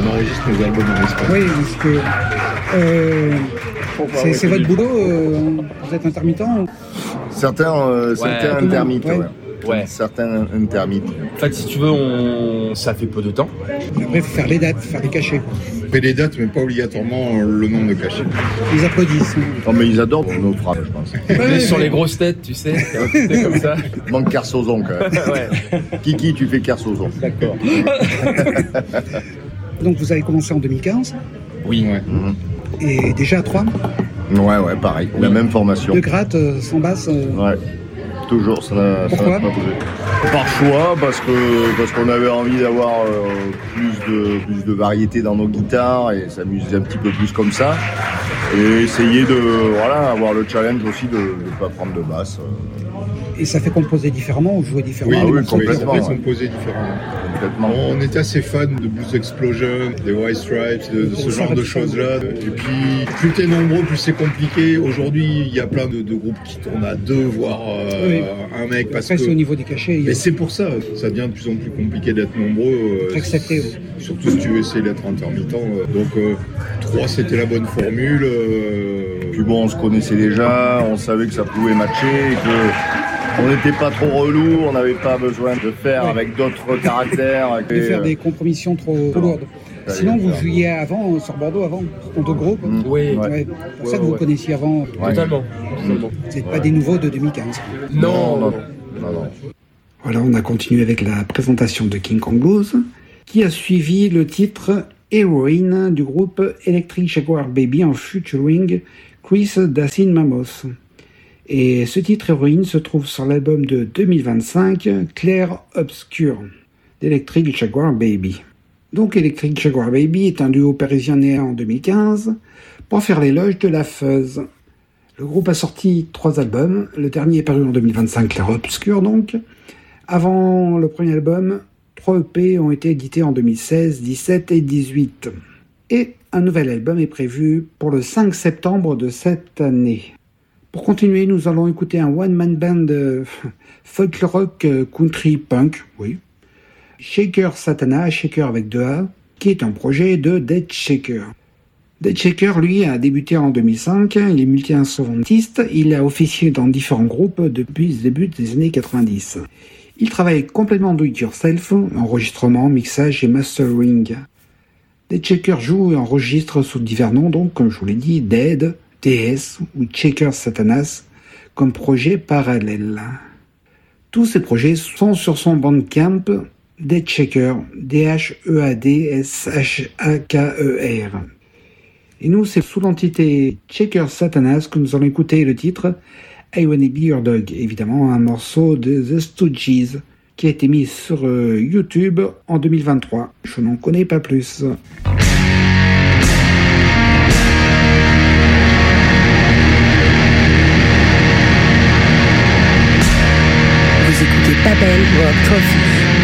On enregistre nos albums en Espagne. Oui, parce que c'est votre boulot, vous êtes intermittent. Certains intermittents, Ouais. Certains intermittents. En fait, si tu veux, ça fait peu de temps. Après, il faut faire les dates, faire des cachets. On fait les dates, mais pas obligatoirement le nombre de cachets. Ils applaudissent. Non, mais ils adorent nos phrases, je pense. On est sur les grosses têtes, tu sais. C'est comme ça. Manque Kersozon, quand même. Ouais. Kiki, tu fais Kersozon. D'accord. Donc, vous avez commencé en 2015, Oui. Ouais. et déjà à 3, Ouais, pareil. La même formation. de gratte, sans basse. Ouais. Toujours, ça n'a Pourquoi pas bougé. Par choix, parce qu'on avait envie d'avoir plus de variété dans nos guitares et s'amuser un petit peu plus comme ça. Et essayer avoir le challenge aussi de ne pas prendre de basse. Et ça fait composer différemment ou jouer différemment. Oui, complètement. Ils sont posés différemment. Complètement. On était assez fans de Blues Explosion, des White Stripes, de ce genre de choses-là. Et puis, plus t'es nombreux, plus c'est compliqué. Aujourd'hui, il y a plein de groupes qui tournent à 2, voire un mec. Parce Après, que... c'est au niveau des cachets. Mais c'est pour ça, ça devient de plus en plus compliqué d'être nombreux. Accepté. Surtout si tu veux essayer d'être intermittent. Donc, 3, c'était la bonne formule. Puis bon, on se connaissait déjà, on savait que ça pouvait matcher et que on n'était pas trop relou, on n'avait pas besoin de faire avec d'autres caractères. De faire des compromissions trop lourdes. Sinon, vous jouiez avant, sur Bordeaux, avant, en deux groupes. Oui. Ouais. C'est pour ça que vous connaissiez avant. Totalement. Vous n'êtes pas des nouveaux de 2015. Non. Voilà, on a continué avec la présentation de King Kong Blues, qui a suivi le titre Heroine du groupe Electric Jaguar Baby en featuring Chris Dacin Mamos. Et ce titre Héroïne se trouve sur l'album de 2025, Clair Obscur, d'Electric Jaguar Baby. Donc Electric Jaguar Baby est un duo parisien né en 2015 pour faire l'éloge de la fuzz. Le groupe a sorti 3 albums, le dernier est paru en 2025, Clair Obscur donc. Avant le premier album, 3 EP ont été édités en 2016, 17 et 18. Et un nouvel album est prévu pour le 5 septembre de cette année. Pour continuer, nous allons écouter un one-man band folk rock country punk, oui. Shaker Satana, Shaker avec 2 A, qui est un projet de Dead Shaker. Dead Shaker, lui, a débuté en 2005, il est multi-instrumentiste, il a officié dans différents groupes depuis le début des années 90. Il travaille complètement do-it-yourself, enregistrement, mixage et mastering. Dead Shaker joue et enregistre sous divers noms, donc, comme je vous l'ai dit, Dead, TS ou Shaker Satanas comme projet parallèle. Tous ces projets sont sur son Bandcamp Dead Shaker, DHEADSHAKER. Et nous, c'est sous l'entité Shaker Satanas que nous allons écouter le titre I Wanna Be Your Dog, évidemment un morceau de The Stooges qui a été mis sur YouTube en 2023. Je n'en connais pas plus. Écoutez Babel Rock Coffee.